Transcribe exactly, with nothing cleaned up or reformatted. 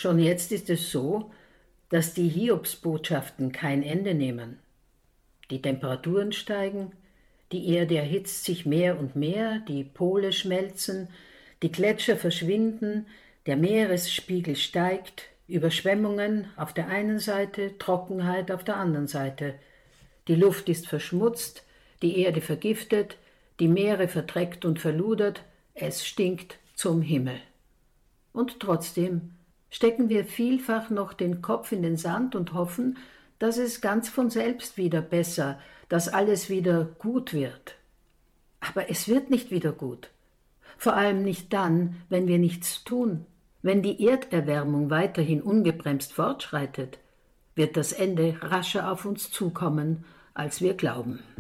Schon jetzt ist es so, dass die Hiobsbotschaften kein Ende nehmen. Die Temperaturen steigen, die Erde erhitzt sich mehr und mehr, die Pole schmelzen, die Gletscher verschwinden, der Meeresspiegel steigt, Überschwemmungen auf der einen Seite, Trockenheit auf der anderen Seite. Die Luft ist verschmutzt, die Erde vergiftet, die Meere verdreckt und verludert, es stinkt zum Himmel. Und trotzdem stecken wir vielfach noch den Kopf in den Sand und hoffen, dass es ganz von selbst wieder besser, dass alles wieder gut wird. Aber es wird nicht wieder gut. Vor allem nicht dann, wenn wir nichts tun. Wenn die Erderwärmung weiterhin ungebremst fortschreitet, wird das Ende rascher auf uns zukommen, als wir glauben.